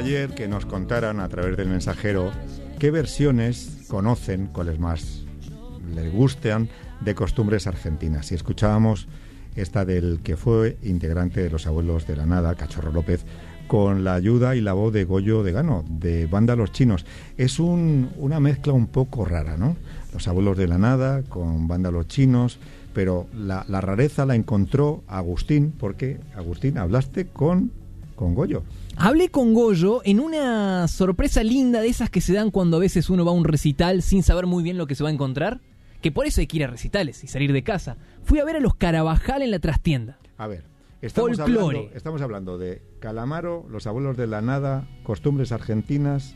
ayer que nos contaran a través del mensajero qué versiones conocen, cuáles más les gustan, de costumbres argentinas. Y escuchábamos esta del que fue integrante de Los Abuelos de la Nada, Cachorro López, con la ayuda y la voz de Goyo de Gano, de Banda Los Chinos. Es una mezcla un poco rara, ¿no? Los Abuelos de la Nada con Banda Los Chinos, pero la rareza la encontró Agustín, porque, Agustín, hablaste con Goyo. Hablé con Goyo en una sorpresa linda de esas que se dan cuando a veces uno va a un recital sin saber muy bien lo que se va a encontrar, que por eso hay que ir a recitales y salir de casa. Fui a ver a los Carabajal en la trastienda. A ver, estamos hablando de Calamaro, Los Abuelos de la Nada, costumbres argentinas,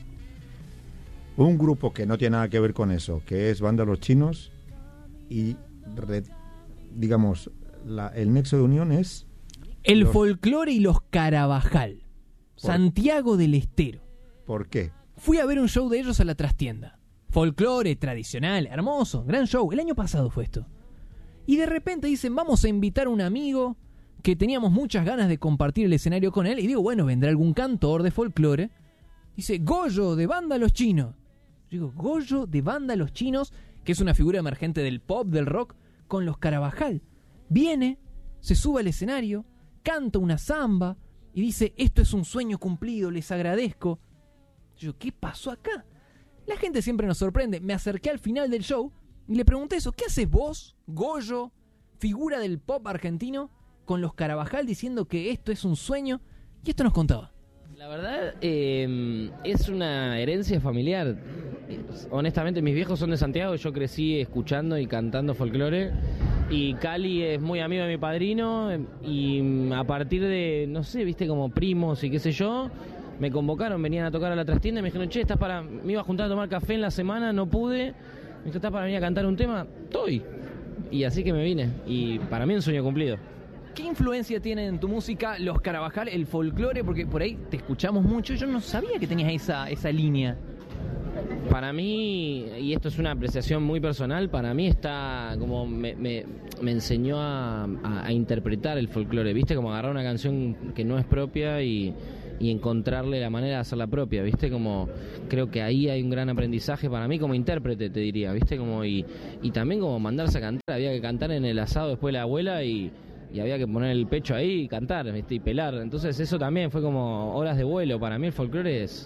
un grupo que no tiene nada que ver con eso, que es Banda Los Chinos, y digamos, el nexo de unión es el folclore y los Carabajal. Santiago del Estero. ¿Por qué? Fui a ver un show de ellos a la trastienda. Folclore, tradicional, hermoso, gran show. El año pasado fue esto. Y de repente dicen, vamos a invitar a un amigo que teníamos muchas ganas de compartir el escenario con él. Y digo, bueno, vendrá algún cantor de folclore. Dice, Goyo, de Banda Los Chinos. Yo digo, Goyo, de Banda Los Chinos, que es una figura emergente del pop, del rock, con los Carabajal. Viene, se sube al escenario, canta una samba y dice, esto es un sueño cumplido, les agradezco. Yo, ¿qué pasó acá? La gente siempre nos sorprende. Me acerqué al final del show y le pregunté eso. ¿Qué haces vos, Goyo, figura del pop argentino, con los Carabajal diciendo que esto es un sueño? Y esto nos contaba. La verdad, es una herencia familiar. Honestamente, mis viejos son de Santiago. Yo crecí escuchando y cantando folclore. Y Cali es muy amigo de mi padrino. Y a partir de, no sé, viste, como primos y qué sé yo, me convocaron, venían a tocar a la trastienda y me dijeron, che, me iba a juntar a tomar café en la semana, no pude. Me dijo, ¿estás para venir a cantar un tema? Estoy. Y así que me vine. Y para mí un sueño cumplido. ¿Qué influencia tienen en tu música los Carabajal, el folclore? Porque por ahí te escuchamos mucho. Yo no sabía que tenías esa línea. Para mí, y esto es una apreciación muy personal, para mí está como me enseñó a interpretar el folclore, ¿viste? Como agarrar una canción que no es propia y encontrarle la manera de hacerla propia, ¿viste? Como creo que ahí hay un gran aprendizaje para mí como intérprete, te diría, ¿viste? Como y también como mandarse a cantar, había que cantar en el asado después de la abuela y había que poner el pecho ahí y cantar, ¿viste? Y pelar. Entonces eso también fue como horas de vuelo. Para mí el folclore es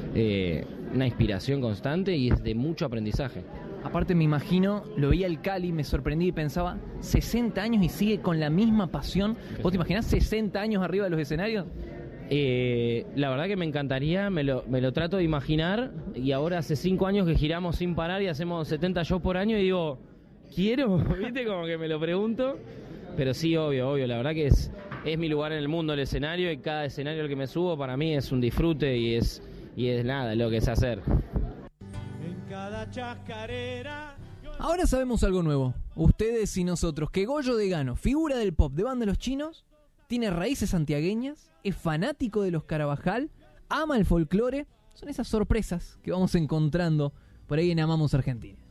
una inspiración constante y es de mucho aprendizaje. Aparte me imagino, lo veía el Cali, me sorprendí y pensaba, 60 años y sigue con la misma pasión. ¿Vos te imaginás 60 años arriba de los escenarios? La verdad que me encantaría, me lo trato de imaginar, y ahora hace 5 años que giramos sin parar y hacemos 70 shows por año y digo, quiero, ¿viste? Como que me lo pregunto. Pero sí, obvio, la verdad que es mi lugar en el mundo el escenario, y cada escenario al que me subo para mí es un disfrute y es nada, lo que sé hacer. Ahora sabemos algo nuevo, ustedes y nosotros, que Goyo de Gano, figura del pop de Banda Los Chinos, tiene raíces santiagueñas, es fanático de los Carabajal, ama el folclore. Son esas sorpresas que vamos encontrando por ahí en Amamos Argentina.